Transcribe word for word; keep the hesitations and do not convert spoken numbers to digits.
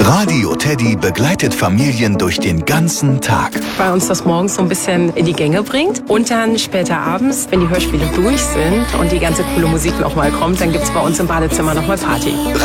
Radio Teddy begleitet Familien durch den ganzen Tag. Weil uns das morgens so ein bisschen in die Gänge bringt. Und dann später abends, wenn die Hörspiele durch sind und die ganze coole Musik nochmal kommt, dann gibt's bei uns im Badezimmer nochmal Party.